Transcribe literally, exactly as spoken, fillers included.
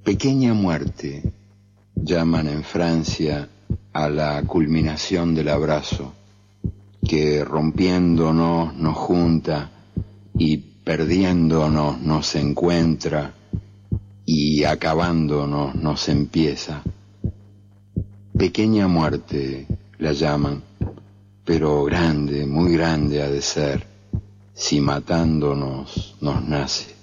Pequeña muerte, llaman en Francia a la culminación del abrazo, que rompiéndonos nos junta y perdiéndonos nos encuentra y acabándonos nos empieza. Pequeña muerte la llaman, pero grande, muy grande ha de ser, si matándonos nos nace.